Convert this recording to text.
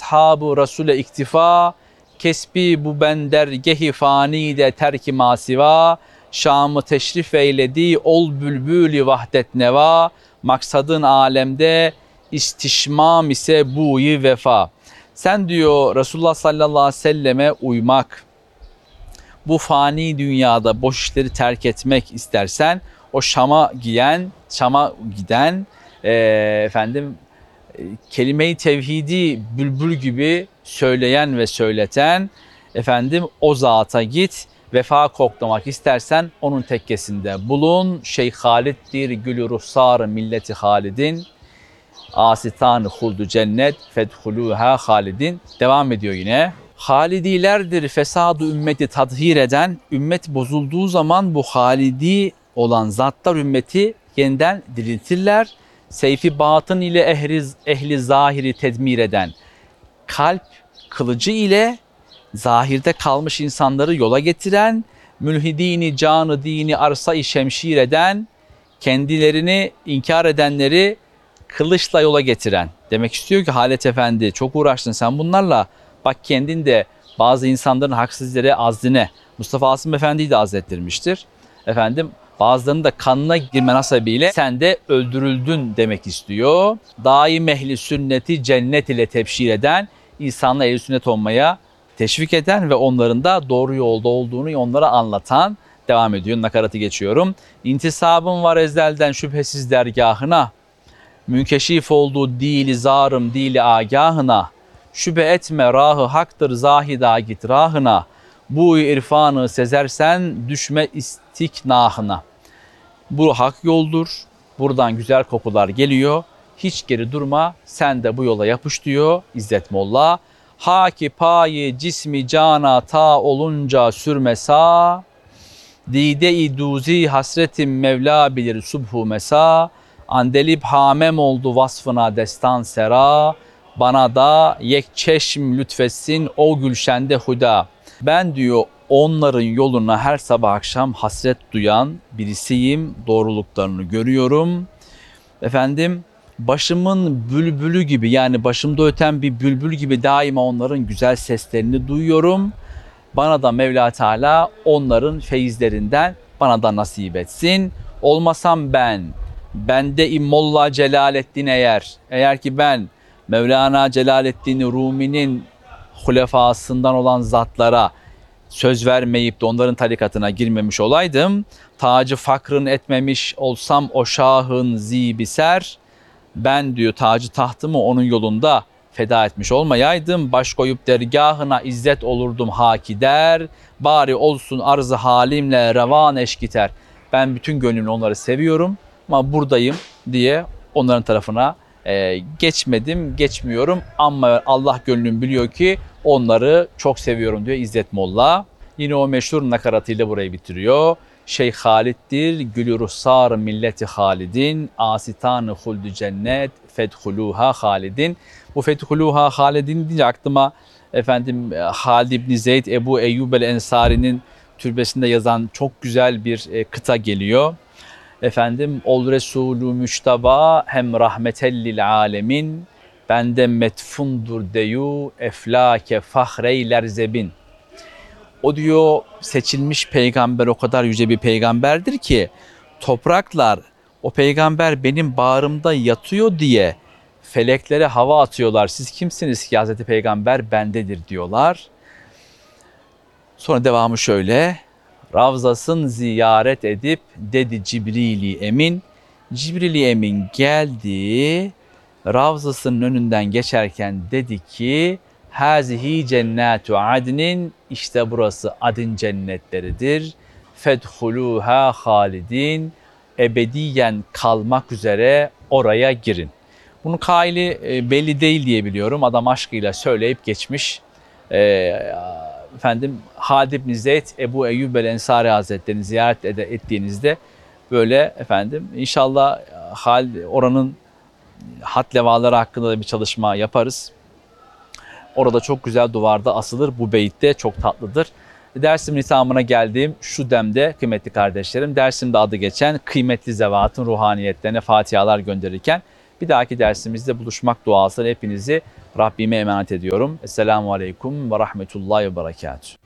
ashabu Resul'e iktifa, kesbi bu bendergehi fani de terki masiva, Şam'ı teşrif eyledi ol bülbülü vahdet neva, maksadın alemde istişmam ise buyi vefa. Sen diyor Resulullah sallallahu aleyhi ve selleme uymak, bu fani dünyada boş işleri terk etmek istersen o Şam'a giden kelime-i tevhidi bülbül gibi söyleyen ve söyleten o zata git. Vefa koklamak istersen onun tekkesinde bulun. Şeyh Halid'dir gülü ruhsar milleti Halid'in. Asitan huldu cennet fedhuluha halidin. Devam ediyor yine. Halidilerdir fesadı ümmeti tadhir eden. Ümmet bozulduğu zaman bu halidi olan zatlar ümmeti yeniden diriltirler. Seyfi batın ile ehli zahiri tedmir eden. Kalp kılıcı ile zahirde kalmış insanları yola getiren, mülhidini canı dini arsa-i şemşir eden, kendilerini inkar edenleri kılıçla yola getiren. Demek istiyor ki Halet Efendi çok uğraştın sen bunlarla. Bak kendin de bazı insanların haksız yere azdine. Mustafa Asım Efendi'yi de azlettirmiştir. Bazılarının da kanına girme nasebiyle sen de öldürüldün demek istiyor. Daim ehli sünneti cennet ile tebşir eden, insanla ehli sünnet olmaya teşvik eden ve onların da doğru yolda olduğunu onlara anlatan. Devam ediyor, nakaratı geçiyorum. İntisabım var ezelden şüphesiz dergahına, münkeşif olduğu dili zarım dili agahına, şüphe etme rahı haktır zahida git rahına, bu irfanı sezersen düşme istiknahına. Bu hak yoldur, buradan güzel kokular geliyor, hiç geri durma, sen de bu yola yapış diyor İzzet Molla. Haki payi cismi cana ta olunca sürmesa, dide-i duzi hasretim Mevla bilir subhu mesa, andelip hamem oldu vasfına destan sera, bana da yek çeşm lütfetsin o gülşende huda. Ben diyor onların yoluna her sabah akşam hasret duyan birisiyim, doğruluklarını görüyorum. Başımın bülbülü gibi, yani başımda öten bir bülbül gibi daima onların güzel seslerini duyuyorum. Bana da Mevla Teala onların feyizlerinden bana da nasip etsin. Olmasam bende İmmolla Celaleddin eğer ki ben Mevlana Celaleddin Rumi'nin hulefasından olan zatlara söz vermeyip de onların tarikatına girmemiş olaydım, tacı fakrın etmemiş olsam o şahın zibiser, ben diyor tacı tahtımı onun yolunda feda etmiş olmayaydım, baş koyup dergahına izzet olurdum hakider, bari olsun arzı halimle revan eşkiter. Ben bütün gönlümle onları seviyorum ama buradayım diye onların tarafına geçmiyorum ama Allah gönlüm biliyor ki onları çok seviyorum diyor İzzet Molla. Yine o meşhur nakaratıyla burayı bitiriyor. Şeyh Halid'dir gülü ruhsar milleti Halid'in, asitanı huldü cennet fedhuluha halidin. Bu fedhuluha halidin deyince aklıma Halid İbni Zeyd Ebu Eyyub el Ensari'nin türbesinde yazan çok güzel bir kıta geliyor. Ol Resulü Müştaba hem rahmetellil alemin, bende metfundur deyu eflake fahreyler zebin. O diyor seçilmiş peygamber o kadar yüce bir peygamberdir ki topraklar o peygamber benim bağrımda yatıyor diye feleklere hava atıyorlar. Siz kimsiniz ki Hazreti Peygamber bendedir diyorlar. Sonra devamı şöyle. Ravzasın ziyaret edip dedi Cibril-i Emin. Cibril-i Emin geldi. Ravzasının önünden geçerken dedi ki Hazihi cennetu adnin, işte burası adin cennetleridir. Fedhuluha halidin, ebediyen kalmak üzere oraya girin. Bunun kaili belli değil diye biliyorum. Adam aşkıyla söyleyip geçmiş. Halid İbni Zeyd Ebu Eyyub el Ensari Hazretleri'ni ziyaret ettiğinizde böyle inşallah oranın hat levaları hakkında da bir çalışma yaparız. Orada çok güzel duvarda asılır. Bu beytte çok tatlıdır. Dersimin itamına geldiğim şu demde kıymetli kardeşlerim, dersimde adı geçen kıymetli zevatın ruhaniyetlerine fatihalar gönderirken Bir dahaki dersimizde buluşmak duasıyla hepinizi Rabbime emanet ediyorum. Esselamu Aleyküm ve Rahmetullahi ve Berekatuhu.